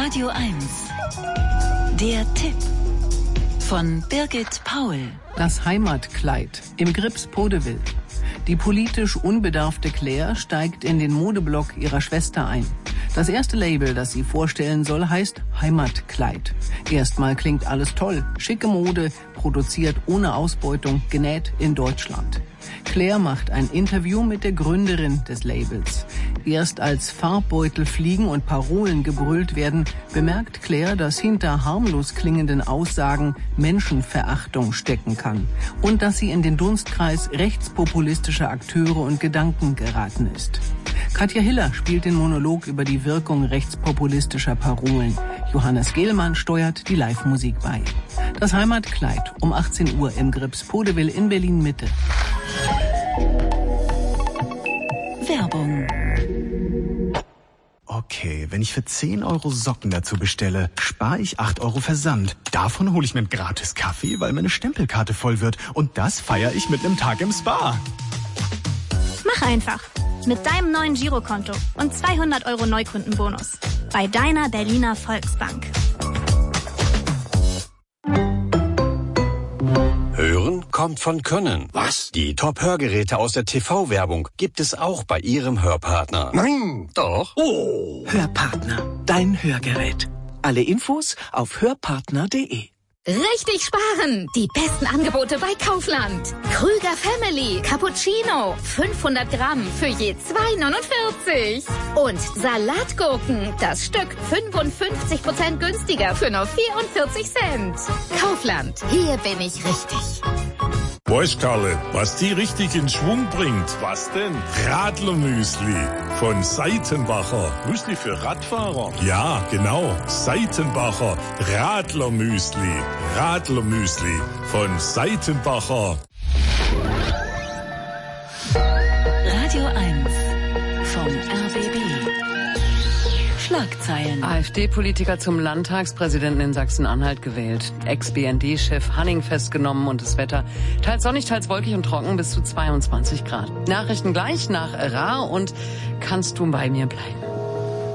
Radio 1. Der Tipp von Birgit Paul. Das Heimatkleid im Grips Podevil. Die politisch unbedarfte Claire steigt in den Modeblock ihrer Schwester ein. Das erste Label, das sie vorstellen soll, heißt Heimatkleid. Erstmal klingt alles toll. Schicke Mode, produziert ohne Ausbeutung, genäht in Deutschland. Claire macht ein Interview mit der Gründerin des Labels. Erst als Farbbeutel fliegen und Parolen gebrüllt werden, bemerkt Claire, dass hinter harmlos klingenden Aussagen Menschenverachtung stecken kann und dass sie in den Dunstkreis rechtspopulistischer Akteure und Gedanken geraten ist. Katja Hiller spielt den Monolog über die Wirkung rechtspopulistischer Parolen. Johannes Gehlmann steuert die Live-Musik bei. Das Heimatkleid um 18 Uhr im Grips Podevil in Berlin-Mitte. Werbung. Okay, wenn ich für 10 Euro Socken dazu bestelle, spare ich 8 Euro Versand. Davon hole ich mir einen gratis Kaffee, weil meine Stempelkarte voll wird. Und das feiere ich mit einem Tag im Spa. Mach einfach. Mit deinem neuen Girokonto und 200 Euro Neukundenbonus. Bei deiner Berliner Volksbank. Hören kommt von Können. Was? Die Top-Hörgeräte aus der TV-Werbung gibt es auch bei Ihrem Hörpartner. Nein! Doch. Oh! Hörpartner, dein Hörgerät. Alle Infos auf hörpartner.de. Richtig sparen! Die besten Angebote bei Kaufland. Krüger Family Cappuccino 500 Gramm für je 2,49. Und Salatgurken, das Stück 55% günstiger für nur 44 Cent. Kaufland, hier bin ich richtig. Weißt, Karle, was die richtig in Schwung bringt? Was denn? Radlermüsli von Seitenbacher. Müsli für Radfahrer? Ja, genau. Seitenbacher Radlermüsli. Radlermüsli von Seitenbacher. Radio 1 vom RBB. Schlagzeilen. AfD-Politiker zum Landtagspräsidenten in Sachsen-Anhalt gewählt. Ex-BND-Chef Hanning festgenommen und das Wetter teils sonnig, teils wolkig und trocken bis zu 22 Grad. Nachrichten gleich nach Ra und kannst du bei mir bleiben.